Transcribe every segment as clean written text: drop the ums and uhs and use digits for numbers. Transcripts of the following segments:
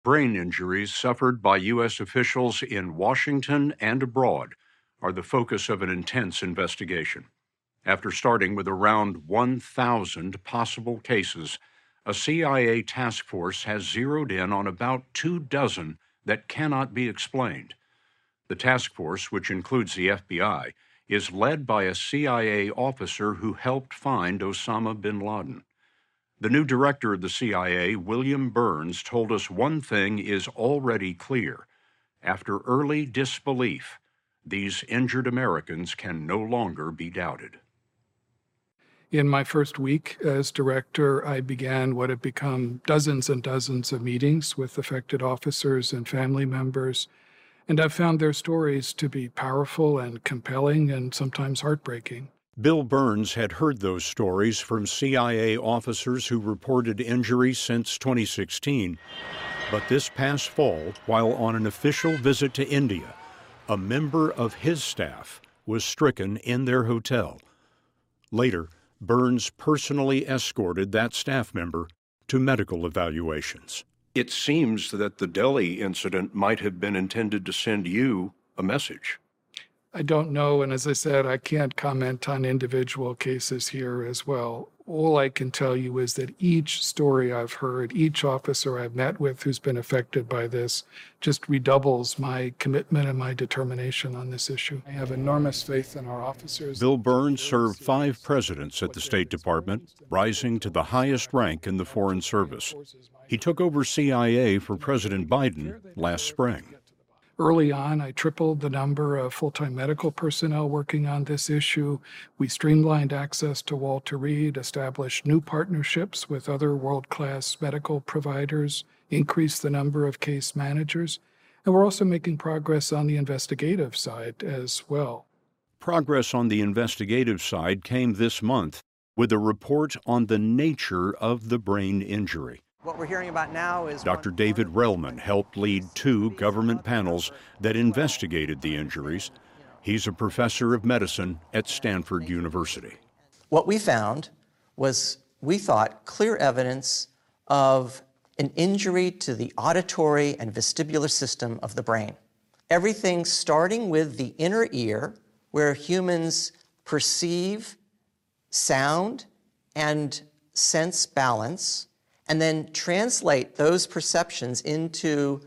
Brain injuries suffered by U.S. officials in Washington and abroad are the focus of an intense investigation. After starting with around 1,000 possible cases, a CIA task force has zeroed in on about 24 that cannot be explained. The task force, which includes the FBI, is led by a CIA officer who helped find Osama bin Laden. The new director of the CIA, William Burns, told us one thing is already clear. After early disbelief, these injured Americans can no longer be doubted. In my first week as director, I began what have become dozens and dozens of meetings with affected officers and family members, and I've found their stories to be powerful and compelling and sometimes heartbreaking. Bill Burns had heard those stories from CIA officers who reported injuries since 2016. But this past fall, while on an official visit to India, a member of his staff was stricken in their hotel. Later, Burns personally escorted that staff member to medical evaluations. It seems that the Delhi incident might have been intended to send you a message. I don't know, and as I said, I can't comment on individual cases here as well. All I can tell you is that each story I've heard, each officer I've met with who's been affected by this, just redoubles my commitment and my determination on this issue. I have enormous faith in our officers. Bill Burns served 5 presidents at the State Department, rising to the highest rank in the Foreign Service. He took over CIA for President Biden last spring. Early on, I tripled the number of full-time medical personnel working on this issue. We streamlined access to Walter Reed, established new partnerships with other world-class medical providers, increased the number of case managers, and we're also making progress on the investigative side as well. Progress on the investigative side came this month with a report on the nature of the brain injury. What we're hearing about now is Dr. David Relman helped lead 2 government panels that investigated the injuries. He's a professor of medicine at Stanford University. What we found was, we thought, clear evidence of an injury to the auditory and vestibular system of the brain. Everything starting with the inner ear, where humans perceive sound and sense balance, and then translate those perceptions into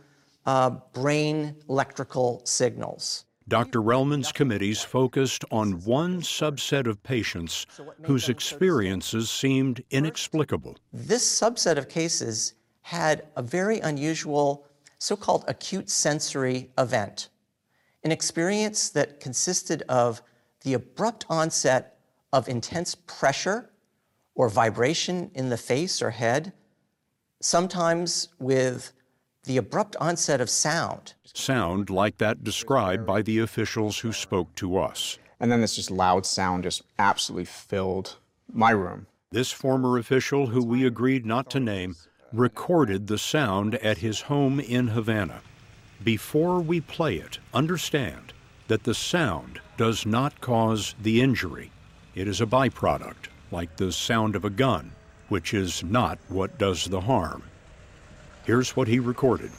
brain electrical signals. Dr. Relman's committees focused on one subset of patients whose experiences seemed inexplicable. This subset of cases had a very unusual so-called acute sensory event, an experience that consisted of the abrupt onset of intense pressure or vibration in the face or head, sometimes with the abrupt onset of sound. Sound like that described by the officials who spoke to us. And then this just loud sound just absolutely filled my room. This former official, who we agreed not to name, recorded the sound at his home in Havana. Before we play it, understand that the sound does not cause the injury. It is a byproduct, like the sound of a gun, which is not what does the harm. Here's what he recorded.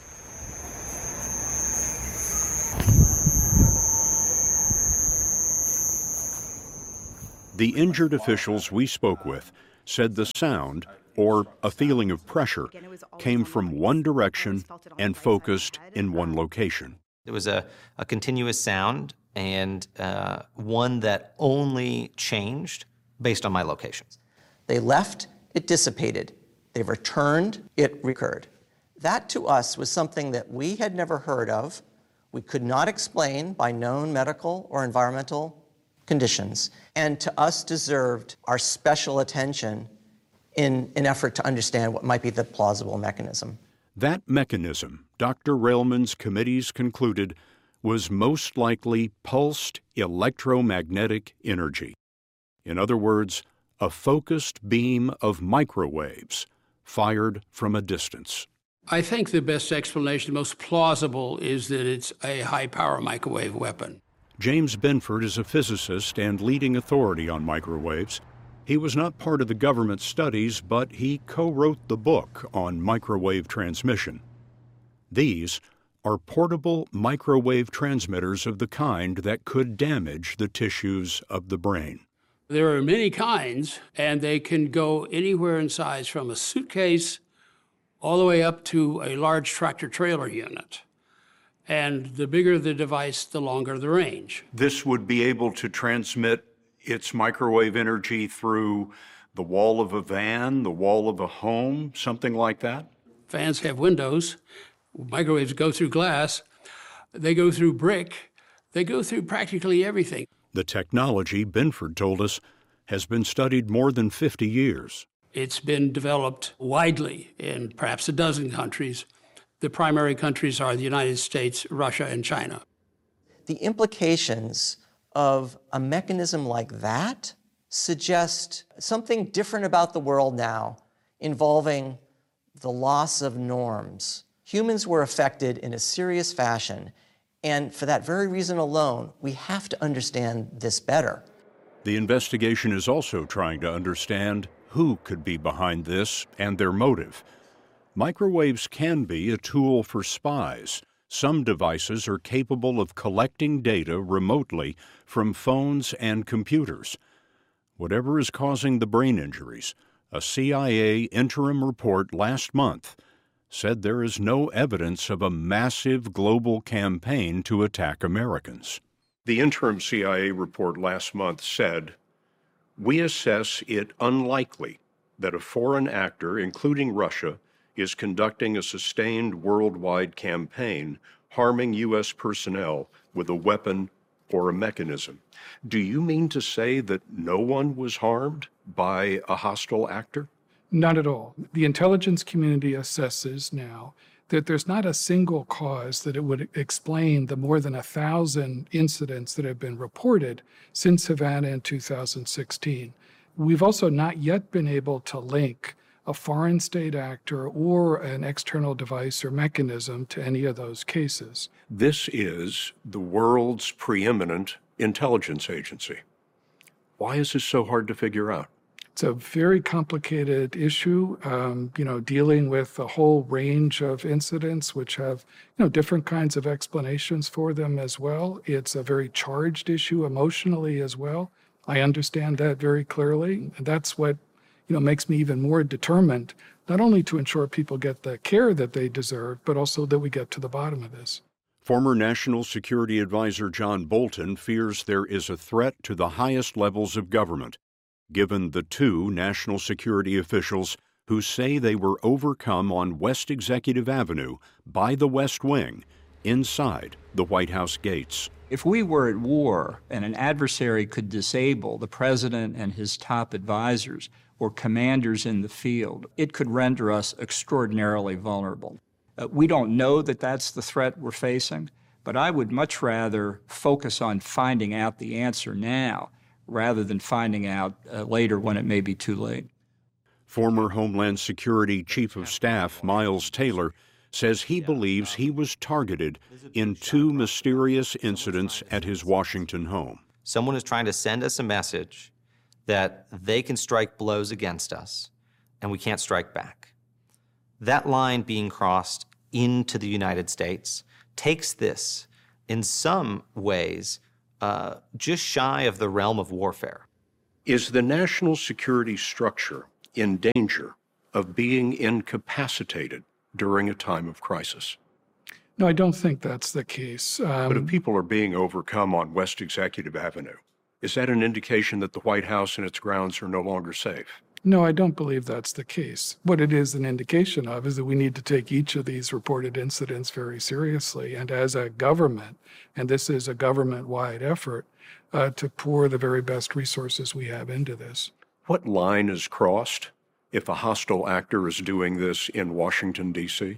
The injured officials we spoke with said the sound, or a feeling of pressure, came from one direction and focused in one location. It was a continuous sound, and one that only changed based on my locations. They left, it dissipated. They returned, it recurred. That to us was something that we had never heard of, we could not explain by known medical or environmental conditions, and to us deserved our special attention in an effort to understand what might be the plausible mechanism. That mechanism, Dr. Relman's committees concluded, was most likely pulsed electromagnetic energy. In other words, a focused beam of microwaves fired from a distance. I think the best explanation, the most plausible, is that it's a high-power microwave weapon. James Benford is a physicist and leading authority on microwaves. He was not part of the government studies, but he co-wrote the book on microwave transmission. These are portable microwave transmitters of the kind that could damage the tissues of the brain. There are many kinds, and they can go anywhere in size from a suitcase all the way up to a large tractor-trailer unit. And the bigger the device, the longer the range. This would be able to transmit its microwave energy through the wall of a van, the wall of a home, something like that? Vans have windows. Microwaves go through glass. They go through brick. They go through practically everything. The technology, Binford told us, has been studied more than 50 years. It's been developed widely in perhaps a dozen countries. The primary countries are the United States, Russia, and China. The implications of a mechanism like that suggest something different about the world now involving the loss of norms. Humans were affected in a serious fashion, and for that very reason alone, we have to understand this better. The investigation is also trying to understand who could be behind this and their motive. Microwaves can be a tool for spies. Some devices are capable of collecting data remotely from phones and computers. Whatever is causing the brain injuries, a CIA interim report last month said there is no evidence of a massive global campaign to attack Americans. The interim CIA report last month said, "We assess it unlikely that a foreign actor, including Russia, is conducting a sustained worldwide campaign harming U.S. personnel with a weapon or a mechanism." Do you mean to say that no one was harmed by a hostile actor? Not at all. The intelligence community assesses now that there's not a single cause that it would explain the more than 1,000 incidents that have been reported since Havana in 2016. We've also not yet been able to link a foreign state actor or an external device or mechanism to any of those cases. This is the world's preeminent intelligence agency. Why is this so hard to figure out? It's a very complicated issue, dealing with a whole range of incidents which have, different kinds of explanations for them as well. It's a very charged issue emotionally as well. I understand that very clearly. And that's what, makes me even more determined, not only to ensure people get the care that they deserve, but also that we get to the bottom of this. Former National Security Advisor John Bolton fears there is a threat to the highest levels of government, given the two national security officials who say they were overcome on West Executive Avenue by the West Wing inside the White House gates. If we were at war and an adversary could disable the president and his top advisors or commanders in the field, it could render us extraordinarily vulnerable. We don't know that that's the threat we're facing, but I would much rather focus on finding out the answer now rather than finding out later when it may be too late. Former Homeland Security Chief of Staff Miles Taylor says he believes he was targeted in two mysterious incidents at his Washington home. Someone is trying to send us a message that they can strike blows against us, and we can't strike back. That line being crossed into the United States takes this, in some ways, just shy of the realm of warfare. Is the national security structure in danger of being incapacitated during a time of crisis? No, I don't think that's the case. But if people are being overcome on West Executive Avenue, is that an indication that the White House and its grounds are no longer safe? No, I don't believe that's the case. What it is an indication of is that we need to take each of these reported incidents very seriously. And as a government, and this is a government-wide effort, to pour the very best resources we have into this. What line is crossed if a hostile actor is doing this in Washington, D.C.?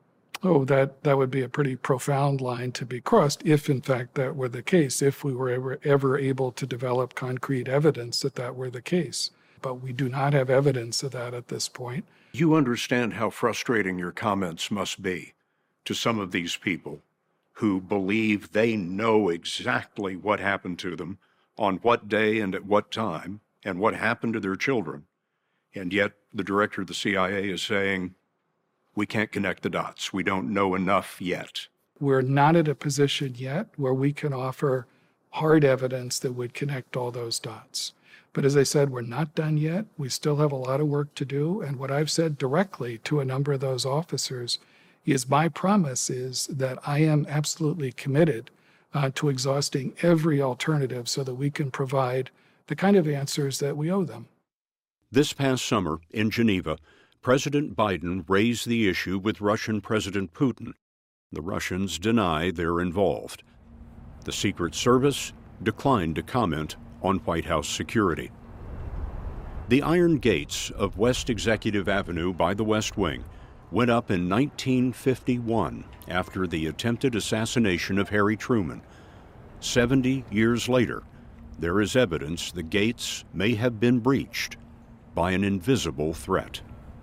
Oh, that would be a pretty profound line to be crossed if, in fact, that were the case, if we were ever able to develop concrete evidence that that were the case. But we do not have evidence of that at this point. You understand how frustrating your comments must be to some of these people who believe they know exactly what happened to them, on what day and at what time, and what happened to their children. And yet the director of the CIA is saying, We can't connect the dots. We don't know enough yet. We're not at a position yet where we can offer hard evidence that would connect all those dots. But as I said, we're not done yet. We still have a lot of work to do. And what I've said directly to a number of those officers is my promise is that I am absolutely committed to exhausting every alternative so that we can provide the kind of answers that we owe them. This past summer in Geneva, President Biden raised the issue with Russian President Putin. The Russians deny they're involved. The Secret Service declined to comment on White House security. The iron gates of West Executive Avenue by the West Wing went up in 1951 after the attempted assassination of Harry Truman. 70 years later, there is evidence the gates may have been breached by an invisible threat.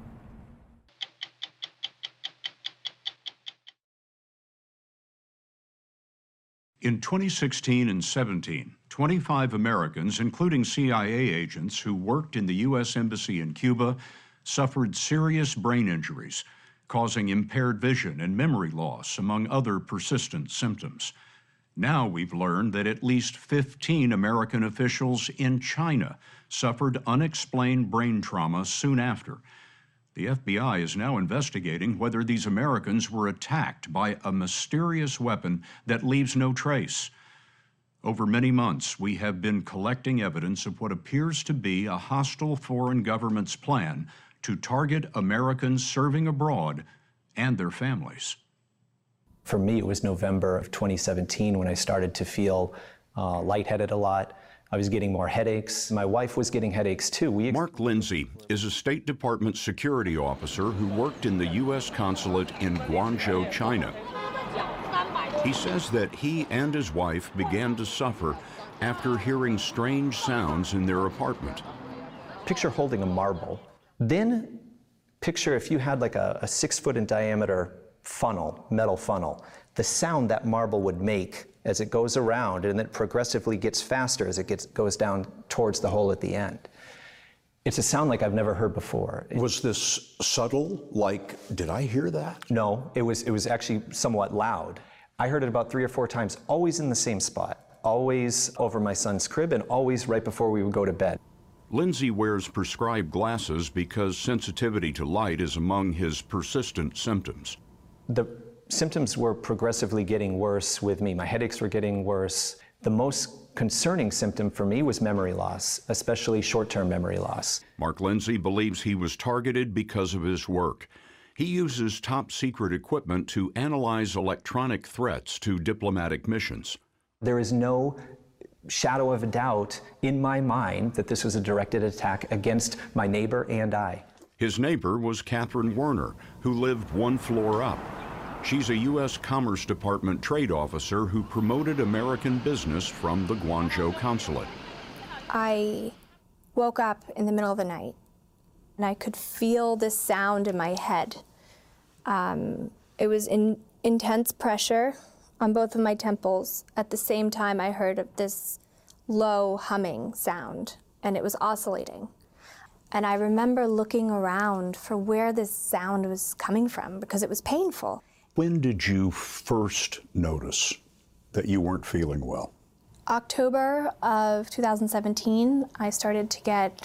In 2016 and 17, 25 Americans, including CIA agents who worked in the U.S. Embassy in Cuba, suffered serious brain injuries, causing impaired vision and memory loss, among other persistent symptoms. Now we've learned that at least 15 American officials in China suffered unexplained brain trauma soon after. The FBI is now investigating whether these Americans were attacked by a mysterious weapon that leaves no trace. Over many months, we have been collecting evidence of what appears to be a hostile foreign government's plan to target Americans serving abroad and their families. For me, it was November of 2017 when I started to feel lightheaded a lot. I was getting more headaches. My wife was getting headaches too. Mark Lindsay is a State Department security officer who worked in the U.S. consulate in Guangzhou, China. He says that he and his wife began to suffer after hearing strange sounds in their apartment. Picture holding a marble. Then picture if you had like a 6 foot in diameter funnel, metal funnel, the sound that marble would make as it goes around, and it progressively gets faster as it goes down towards the hole at the end. It's a sound like I've never heard before. Was this subtle? Like, did I hear that? No, it was actually somewhat loud. I heard it about 3 or 4 times, always in the same spot, always over my son's crib, and always right before we would go to bed. Lindsay wears prescribed glasses because sensitivity to light is among his persistent symptoms. The symptoms were progressively getting worse with me. My headaches were getting worse. The most concerning symptom for me was memory loss, especially short-term memory loss. Mark Lindsay believes he was targeted because of his work. He uses top-secret equipment to analyze electronic threats to diplomatic missions. There is no shadow of a doubt in my mind that this was a directed attack against my neighbor and I. His neighbor was Catherine Werner, who lived 1 floor up. She's a U.S. Commerce Department trade officer who promoted American business from the Guangzhou consulate. I woke up in the middle of the night, and I could feel this sound in my head. It was intense pressure on both of my temples. At the same time, I heard this low humming sound, and it was oscillating. And I remember looking around for where this sound was coming from because it was painful. When did you first notice that you weren't feeling well? October of 2017, I started to get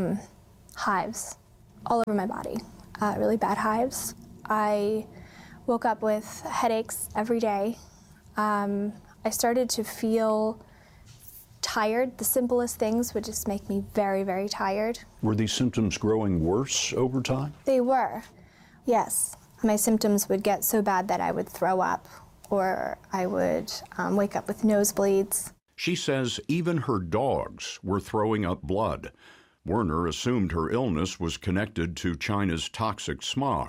hives all over my body, really bad hives. I woke up with headaches every day. I started to feel tired. The simplest things would just make me very, very tired. Were these symptoms growing worse over time? They were, yes. My symptoms would get so bad that I would throw up, or I would wake up with nosebleeds. She says even her dogs were throwing up blood. Werner assumed her illness was connected to China's toxic smog.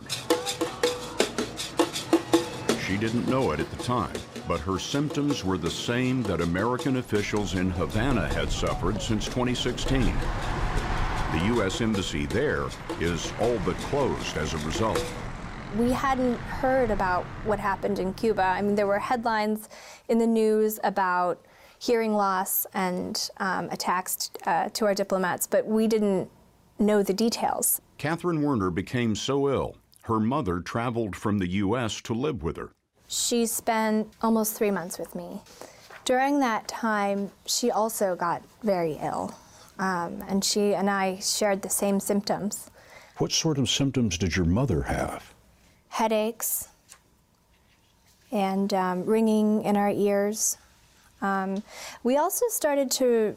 She didn't know it at the time, but her symptoms were the same that American officials in Havana had suffered since 2016. The U.S. Embassy there is all but closed as a result. We hadn't heard about what happened in Cuba. I mean, there were headlines in the news about hearing loss and attacks to our diplomats, but we didn't know the details. Catherine Werner became so ill, her mother traveled from the U.S. to live with her. She spent almost 3 months with me. During that time, she also got very ill, and she and I shared the same symptoms. What sort of symptoms did your mother have? Headaches and ringing in our ears. We also started to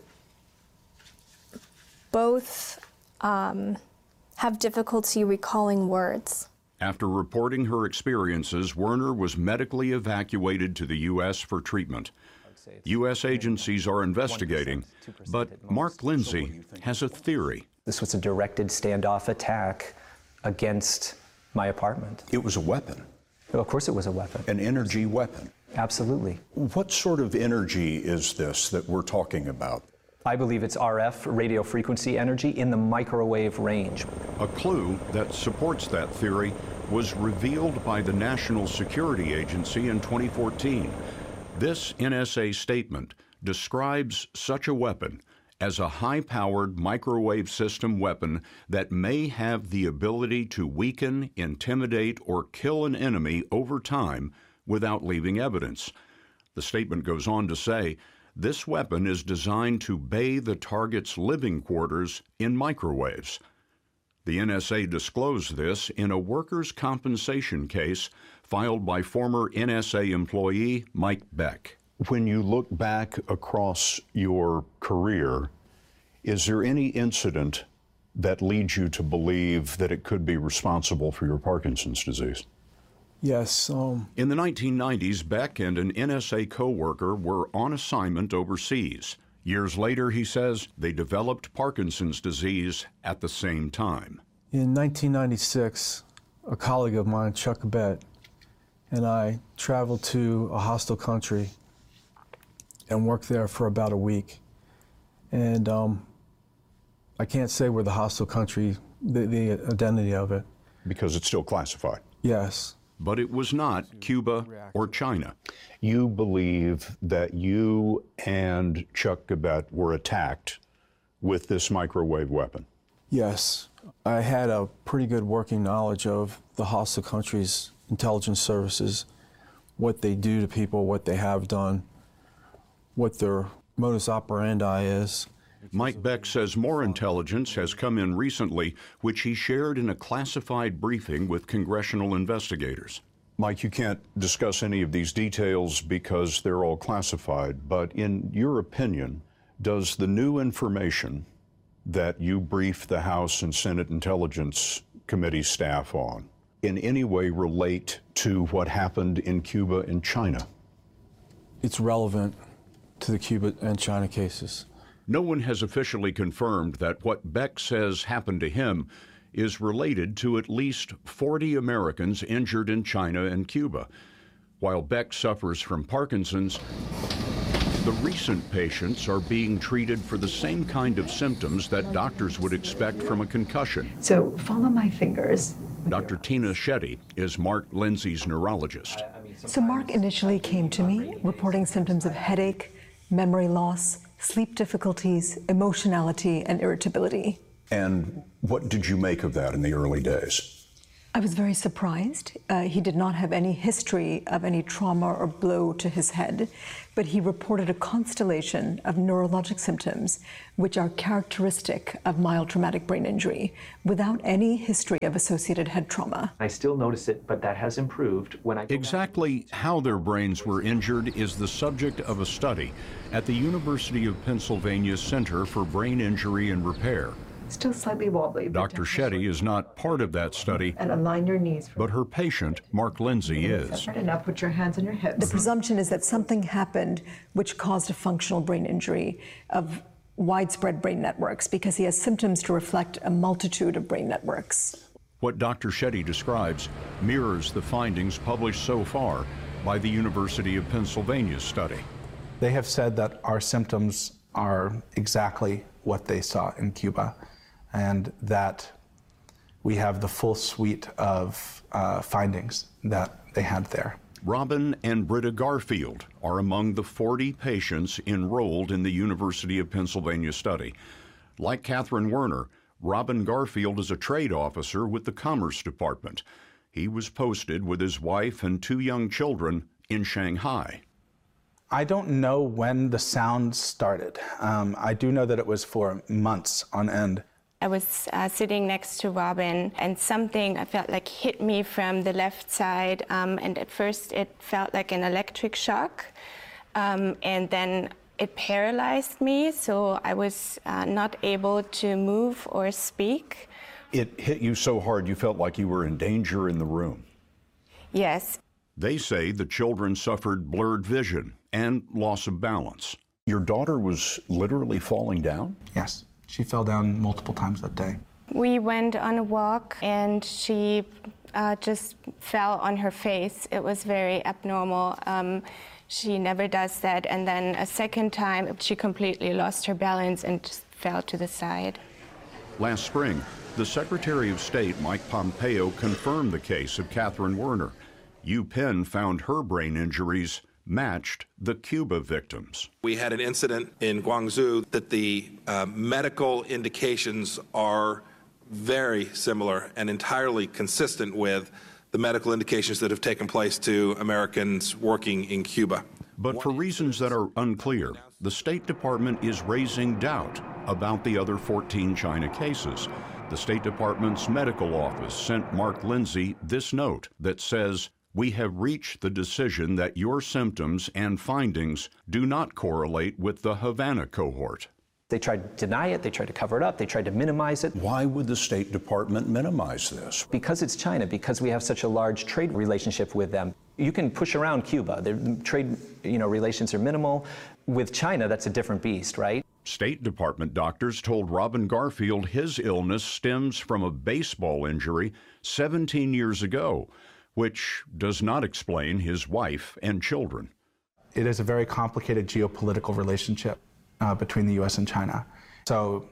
both have difficulty recalling words. After reporting her experiences, Werner was medically evacuated to the U.S. for treatment. U.S. agencies are investigating, but Mark Lindsay has a theory. This was a directed standoff attack against my apartment. It was a weapon. Of course it was a weapon. An energy weapon. Absolutely. What sort of energy is this that we're talking about? I believe it's RF, radio frequency energy, in the microwave range. A clue that supports that theory was revealed by the National Security Agency in 2014. This NSA statement describes such a weapon as a high-powered microwave system weapon that may have the ability to weaken, intimidate, or kill an enemy over time without leaving evidence. The statement goes on to say, this weapon is designed to bathe the target's living quarters in microwaves. The NSA disclosed this in a workers' compensation case filed by former NSA employee Mike Beck. When you look back across your career, is there any incident that leads you to believe that it could be responsible for your Parkinson's disease? Yes. In the 1990s, Beck and an NSA co-worker were on assignment overseas. Years later, he says, they developed Parkinson's disease at the same time. In 1996, a colleague of mine, Chuck Bett, and I traveled to a hostile country and worked there for about a week. And I can't say where the hostile country, the identity of it. Because it's still classified. Yes. But it was not Cuba or China. You believe that you and Chuck Bett were attacked with this microwave weapon? Yes. I had a pretty good working knowledge of the hostile country's intelligence services, what they do to people, what they have done, what their modus operandi is. Mike Beck says more intelligence has come in recently, which he shared in a classified briefing with congressional investigators. Mike, you can't discuss any of these details because they're all classified, but in your opinion, does the new information that you briefed the House and Senate Intelligence Committee staff on in any way relate to what happened in Cuba and China? It's relevant to the Cuba and China cases. No one has officially confirmed that what Beck says happened to him is related to at least 40 Americans injured in China and Cuba. While Beck suffers from Parkinson's, the recent patients are being treated for the same kind of symptoms that doctors would expect from a concussion. So follow my fingers. Dr. Tina Shetty is Mark Lindsay's neurologist. So Mark initially came to me reporting symptoms of headache, memory loss, sleep difficulties, emotionality, and irritability. And what did you make of that in the early days? I was very surprised. He did not have any history of any trauma or blow to his head, but he reported a constellation of neurologic symptoms which are characteristic of mild traumatic brain injury without any history of associated head trauma. I still notice it, but that has improved when I... Exactly how their brains were injured is the subject of a study at the University of Pennsylvania Center for Brain Injury and Repair. Still slightly wobbly. Dr. Shetty is not part of that study, And align your knees. but her patient, Mark Lindsay, is. And now put your hands on your hips. The presumption is that something happened which caused a functional brain injury of widespread brain networks because he has symptoms to reflect a multitude of brain networks. What Dr. Shetty describes mirrors the findings published so far by the University of Pennsylvania study. They have said that our symptoms are exactly what they saw in Cuba, and that we have the full suite of findings that they had there. Robin and Britta Garfield are among the 40 patients enrolled in the University of Pennsylvania study. Like Catherine Werner, Robin Garfield is a trade officer with the Commerce Department. He was posted with his wife and 2 young children in Shanghai. I don't know when the sound started. I do know that it was for months on end. I was sitting next to Robin, and something I felt like hit me from the left side, and at first it felt like an electric shock, and then it paralyzed me, so I was not able to move or speak. It hit you so hard you felt like you were in danger in the room. Yes. They say the children suffered blurred vision and loss of balance. Your daughter was literally falling down? Yes, she fell down multiple times that day. We went on a walk and she just fell on her face. It was very abnormal. She never does that. And then a second time, she completely lost her balance and just fell to the side. Last spring, the Secretary of State, Mike Pompeo, confirmed the case of Catherine Werner. UPenn found her brain injuries matched the Cuba victims. We had an incident in Guangzhou that the medical indications are very similar and entirely consistent with the medical indications that have taken place to Americans working in Cuba. But for reasons that are unclear, the State Department is raising doubt about the other 14 China cases. The State Department's medical office sent Mark Lindsay this note that says, "We have reached the decision that your symptoms and findings do not correlate with the Havana cohort." They tried to deny it, they tried to cover it up, they tried to minimize it. Why would the State Department minimize this? Because it's China, because we have such a large trade relationship with them. You can push around Cuba. Their trade relations are minimal. With China, that's a different beast, right? State Department doctors told Robin Garfield his illness stems from a baseball injury 17 years ago, which does not explain his wife and children. It is a very complicated geopolitical relationship between the U.S. and China. So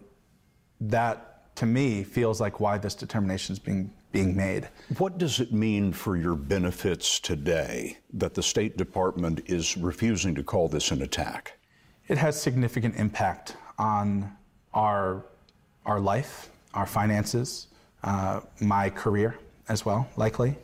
that, to me, feels like why this determination is being made. What does it mean for your benefits today that the State Department is refusing to call this an attack? It has significant impact on our life, our finances, my career as well, likely.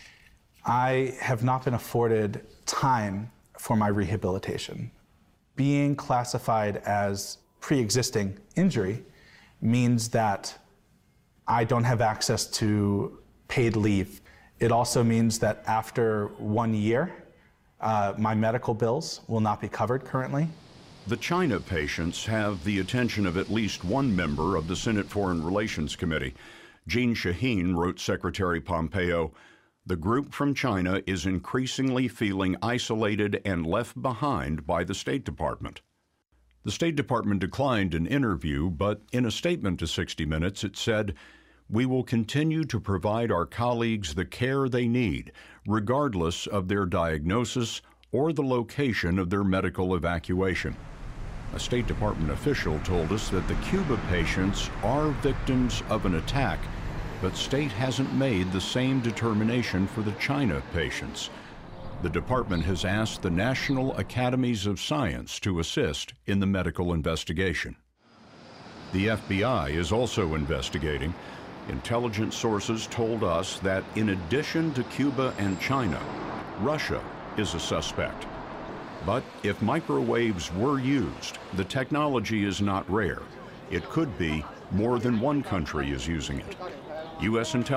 I have not been afforded time for my rehabilitation. Being classified as pre-existing injury means that I don't have access to paid leave. It also means that after 1 year, my medical bills will not be covered currently. The China patients have the attention of at least one member of the Senate Foreign Relations Committee. Jean Shaheen wrote Secretary Pompeo, "The group from China is increasingly feeling isolated and left behind by the State Department." The State Department declined an interview, but in a statement to 60 Minutes, it said, "We will continue to provide our colleagues the care they need, regardless of their diagnosis or the location of their medical evacuation." A State Department official told us that the Cuba patients are victims of an attack, but state hasn't made the same determination for the China patients. The department has asked the National Academies of Science to assist in the medical investigation. The FBI is also investigating. Intelligence sources told us that in addition to Cuba and China, Russia is a suspect. But if microwaves were used, the technology is not rare. It could be more than one country is using it. U.S. intelligence